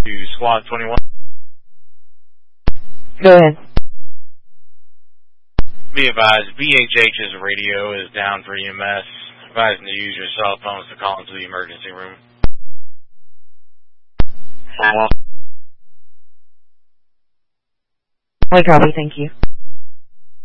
to Squad 21. Go ahead. Be advised, BHH's radio is down for EMS. Advising to use your cell phones to call into the emergency room. I copy, thank you.